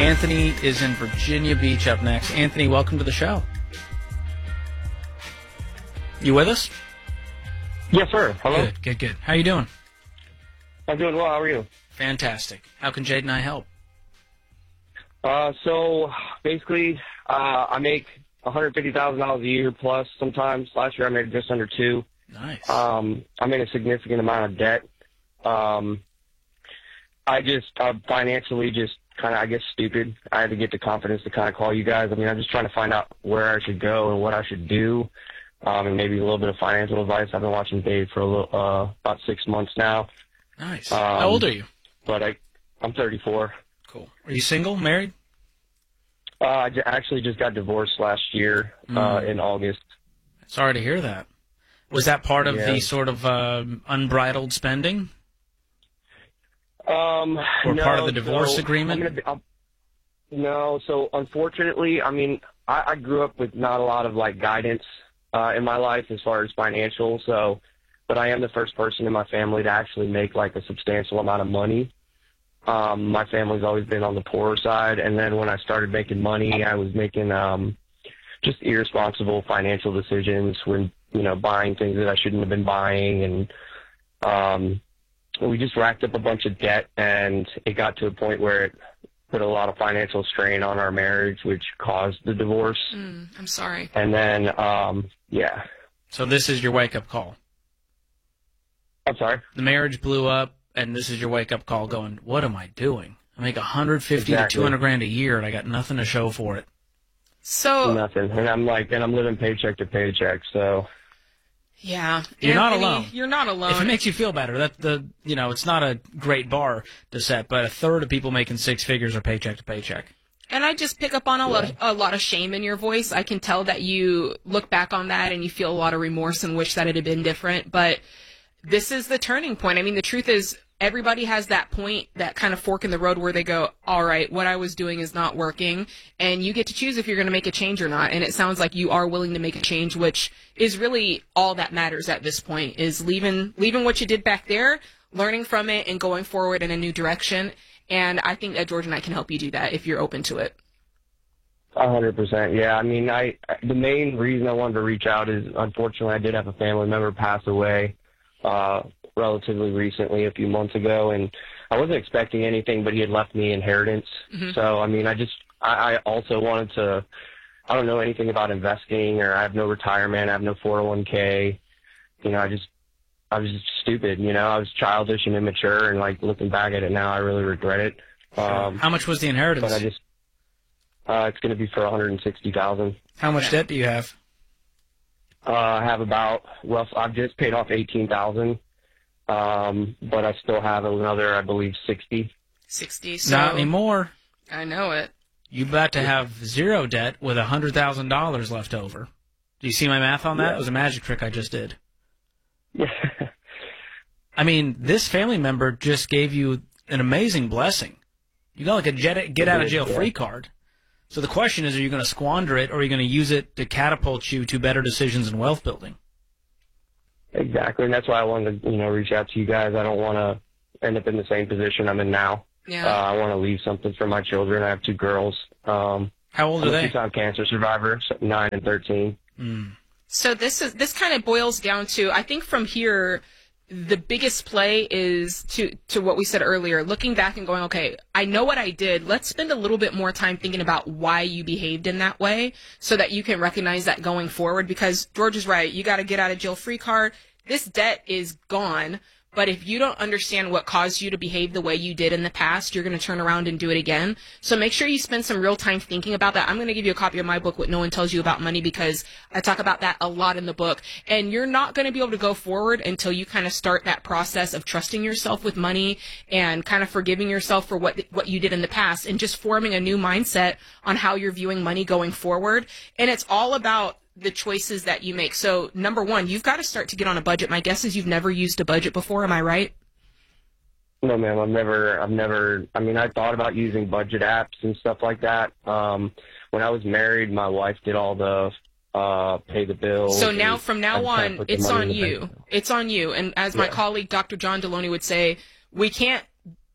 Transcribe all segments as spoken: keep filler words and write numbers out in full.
Anthony is in Virginia Beach up next. Anthony, welcome to the show. You with us? Yes, sir. Hello. Good, good, good. How you doing? I'm doing well. How are you? Fantastic. How can Jade and I help? Uh, so basically, uh, I make one hundred fifty thousand dollars a year plus sometimes. Last year I made just under two. Nice. Um, I'm in a significant amount of debt. Um, I just, uh, financially just kind of, I guess, stupid. I had to get the confidence to kind of call you guys. I mean, I'm just trying to find out where I should go and what I should do. Um, and maybe a little bit of financial advice. I've been watching Dave for a little, uh, about six months now. Nice. Um, How old are you? But I, I'm thirty-four. Cool. Are you single, married? Uh, I j- actually just got divorced last year, uh, Mm. in August. Sorry to hear that. Was that part of Yeah. the sort of uh, unbridled spending? Um, Or no, part of the divorce so agreement? I'm gonna be, I'm, no, so unfortunately, I mean, I, I grew up with not a lot of like guidance uh, in my life as far as financial. So, but I am the first person in my family to actually make like a substantial amount of money. Um, my family's always been on the poorer side, and then when I started making money, I was making um, just irresponsible financial decisions when you know buying things that I shouldn't have been buying, and um, we just racked up a bunch of debt, and it got to a point where it put a lot of financial strain on our marriage, which caused the divorce. Mm, I'm sorry. And then, um, yeah. So this is your wake-up call. I'm sorry. The marriage blew up, and this is your wake-up call going, what am I doing? I make one hundred fifty Exactly. to two hundred grand a year, and I got nothing to show for it. So, Nothing. And I'm like, and I'm living paycheck to paycheck, so. yeah. You're not Anthony, alone. You're not alone. If it makes you feel better, that the you know it's not a great bar to set, but a third of people making six figures are paycheck to paycheck. And I just pick up on a lot, of, a lot of shame in your voice. I can tell that you look back on that and you feel a lot of remorse and wish that it had been different. But this is the turning point. I mean, the truth is, everybody has that point, that kind of fork in the road where they go, all right, what I was doing is not working. And you get to choose if you're going to make a change or not. And it sounds like you are willing to make a change, which is really all that matters at this point, is leaving, leaving what you did back there, learning from it, and going forward in a new direction. And I think that George and I can help you do that if you're open to it. A hundred percent. Yeah. I mean, I, the main reason I wanted to reach out is, unfortunately, I did have a family member pass away, uh, relatively recently, a few months ago, and I wasn't expecting anything, but he had left me inheritance. Mm-hmm. So, I mean, I just, I, I also wanted to, I don't know anything about investing, or I have no retirement, I have no four oh one k. You know, I just, I was just stupid, you know, I was childish and immature, and like looking back at it now, I really regret it. Um, How much was the inheritance? but I just, uh, it's going to be for one hundred sixty thousand dollars. How much debt do you have? Uh, I have about, rough, I've just paid off eighteen thousand dollars. Um, but I still have another, I believe, sixty. sixty. So Not anymore. I know it. You about to have zero debt with one hundred thousand dollars left over. Do you see my math on that? Yeah. It was a magic trick I just did. Yeah. I mean, this family member just gave you an amazing blessing. You got like a jet, get out of jail free card. So the question is, are you going to squander it, or are you going to use it to catapult you to better decisions in wealth building? Exactly, and that's why I wanted to, you know, reach out to you guys. I don't want to end up in the same position I'm in now. Yeah. Uh, I want to leave something for my children. I have two girls. Um, How old I'm are a they? two-time cancer survivor, so nine and thirteen. Mm. So this is this kind of boils down to, I think from here, the biggest play is to to what we said earlier, looking back and going, okay, I know what I did. Let's spend a little bit more time thinking about why you behaved in that way so that you can recognize that going forward, because George is right. You got to get out of jail free card. This debt is gone. But if you don't understand what caused you to behave the way you did in the past, you're going to turn around and do it again. So make sure you spend some real time thinking about that. I'm going to give you a copy of my book, What No One Tells You About Money, because I talk about that a lot in the book. And you're not going to be able to go forward until you kind of start that process of trusting yourself with money and kind of forgiving yourself for what what you did in the past and just forming a new mindset on how you're viewing money going forward. And it's all about the choices that you make. So number one, you've got to start to get on a budget. My guess is you've never used a budget before. Am I right? No, ma'am. I've never, I've never, I mean, I thought about using budget apps and stuff like that. Um, when I was married, my wife did all the, uh, pay the bills. So now, from now on, it's on you. Bank. It's on you. And as my Yeah. colleague, Doctor John Deloney would say, we can't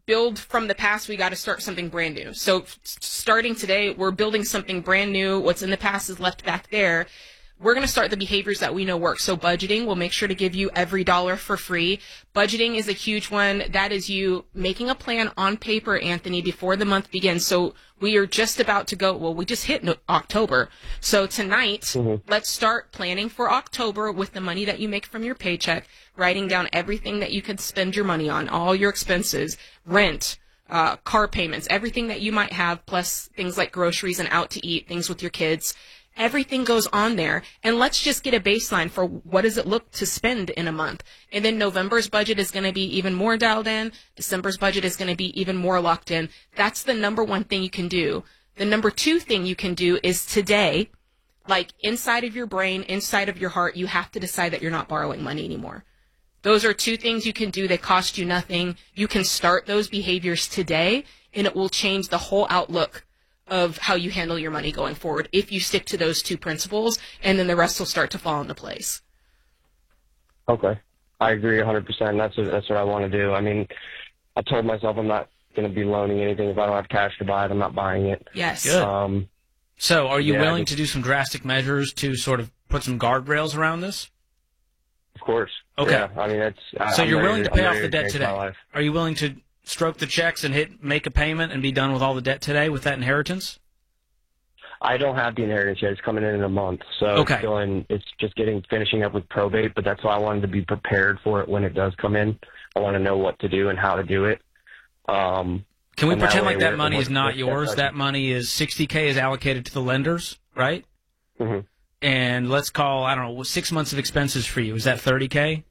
build from the past, we got to start something brand new. So starting today, we're building something brand new. What's in the past is left back there. We're going to start the behaviors that we know work. So budgeting, we'll make sure to give you every dollar for free. Budgeting is a huge one. That is you making a plan on paper, Anthony, before the month begins. So we are just about to go, well, we just hit no- October. So tonight, mm-hmm. let's start planning for October with the money that you make from your paycheck, writing down everything that you can spend your money on, all your expenses, rent, uh, car payments, everything that you might have, plus things like groceries and out to eat, things with your kids. Everything goes on there, and let's just get a baseline for what does it look to spend in a month. And then November's budget is going to be even more dialed in. December's budget is going to be even more locked in. That's the number one thing you can do. The number two thing you can do is today, like inside of your brain, inside of your heart, you have to decide that you're not borrowing money anymore. Those are two things you can do. They cost you nothing. You can start those behaviors today, and it will change the whole outlook of how you handle your money going forward if you stick to those two principles, and then the rest will start to fall into place. Okay. I agree one hundred percent. That's what, that's what I want to do. I mean, I told myself I'm not going to be loaning anything. If I don't have cash to buy it, I'm not buying it. Yes. Good. Um, so are you yeah, willing just, to do some drastic measures to sort of put some guardrails around this? Of course. Okay. Yeah, I mean, it's. So I'm you're willing to, to pay I'm off ready the to debt change my today? life. Are you willing to stroke the checks and hit make a payment and be done with all the debt today with that inheritance? I don't have the inheritance yet. It's coming in in a month, so okay. it's, still in, it's just getting finishing up with probate. But that's why I wanted to be prepared for it when it does come in. I want to know what to do and how to do it. Um, Can we pretend like that we're, money we're, is not yours? That money is sixty K is allocated to the lenders, right? Mm-hmm. And let's call I don't know six months of expenses for you. Is that thirty K?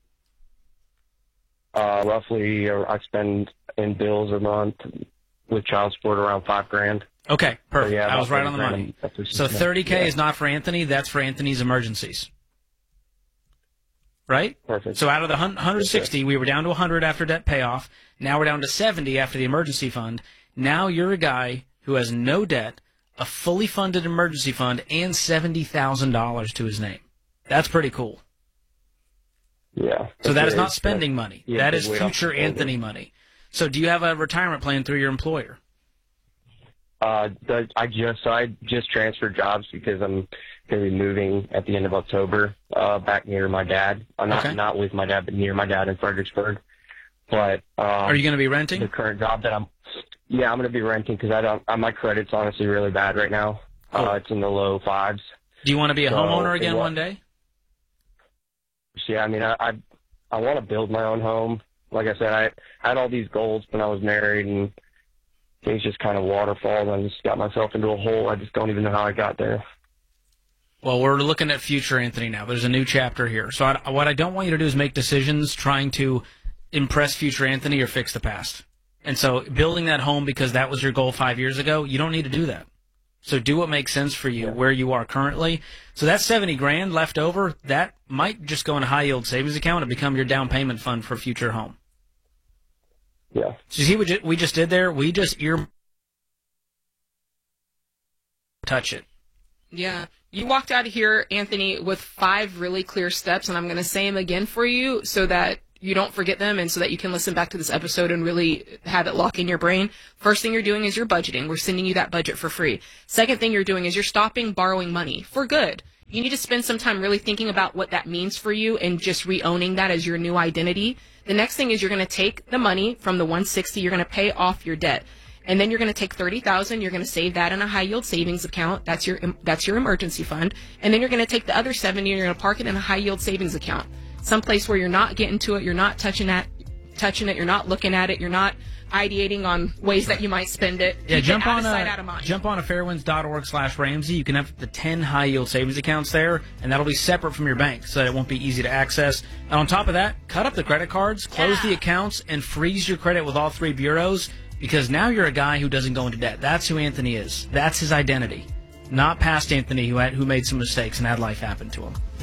Uh, roughly, uh, I spend in bills a month with child support around five grand. Okay, perfect. So, yeah, I was right on the money. So thirty K yeah. is not for Anthony. That's for Anthony's emergencies. Right? Perfect. So out of the one hundred sixty, we were down to one hundred after debt payoff. Now we're down to seventy after the emergency fund. Now you're a guy who has no debt, a fully funded emergency fund, and seventy thousand dollars to his name. That's pretty cool. Yeah. So that is not is, spending money. Yeah, that is we future don't- Anthony money. So do you have a retirement plan through your employer? Uh, the, I just so I just transferred jobs because I'm going to be moving at the end of October uh, back near my dad. I'm not Okay. not with my dad, but near my dad in Fredericksburg. But um, Are you going to be renting? the current job that I'm? Yeah, I'm going to be renting because I don't. Uh, my credit's honestly really bad right now. Cool. Uh, it's in the low fives. Do you want to be a So, homeowner again what- one day? So, yeah, I mean, I I, I want to build my own home. Like I said, I, I had all these goals when I was married, and things just kind of waterfalled. I just got myself into a hole. I just don't even know how I got there. Well, we're looking at future Anthony now. There's a new chapter here. So I, what I don't want you to do is make decisions trying to impress future Anthony or fix the past. And so building that home because that was your goal five years ago, you don't need to do that. So do what makes sense for you Yeah. where you are currently. So that seventy grand left over, that might just go in a high yield savings account and become your down payment fund for a future home. Yeah. So you see what ju- we just did there? We just ear touch it. Yeah. You walked out of here, Anthony, with five really clear steps, and I'm going to say them again for you so that you don't forget them and so that you can listen back to this episode and really have it lock in your brain. First thing you're doing is you're budgeting. We're sending you that budget for free. Second thing you're doing is you're stopping borrowing money for good. You need to spend some time really thinking about what that means for you and just re-owning that as your new identity. The next thing is you're going to take the money from the one hundred sixty, you're going to pay off your debt. And then you're going to take thirty thousand dollars, you're going to save that in a high yield savings account. That's your that's your emergency fund. And then you're going to take the other seventy and you're going to park it in a high yield savings account. Someplace where you're not getting to it, you're not touching at touching it, you're not looking at it, you're not ideating on ways that you might spend it. Yeah, Keep jump it out on of sight, a, out of mind. jump on a fairwinds.org slash Ramsey. You can have the ten high yield savings accounts there, and that'll be separate from your bank, so that it won't be easy to access. And on top of that, cut up the credit cards, close Yeah. the accounts, and freeze your credit with all three bureaus, because now you're a guy who doesn't go into debt. That's who Anthony is. That's his identity. Not past Anthony who had, who made some mistakes and had life happen to him.